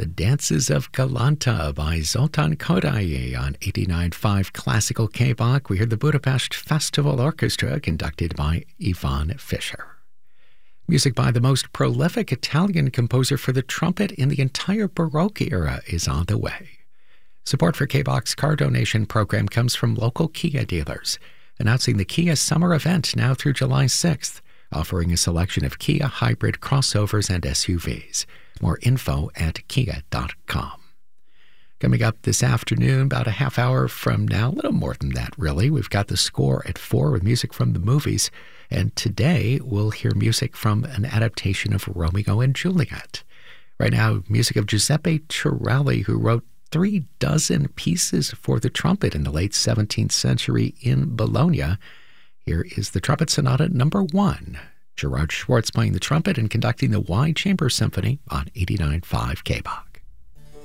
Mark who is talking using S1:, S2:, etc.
S1: The Dances of Galanta by Zoltan Kodaly on 89.5 Classical K-Bach. We heard the Budapest Festival Orchestra conducted by Ivan Fischer. Music by the most prolific Italian composer for the trumpet in the entire Baroque era is on the way. Support for K-Bach's car donation program comes from local Kia dealers, announcing the Kia Summer Event now through July 6th, offering a selection of Kia hybrid crossovers and SUVs. More info at kia.com. Coming up this afternoon, about a half hour from now, a little more than that really, we've got the score at 4 with music from the movies. And today we'll hear music from an adaptation of Romeo and Juliet. Right now, music of Giuseppe Torelli, who wrote 36 pieces for the trumpet in the late 17th century in Bologna. Here is the Trumpet Sonata Number 1. Gerard Schwartz playing the trumpet and conducting the Y Chamber Symphony on 89.5 K-Bach.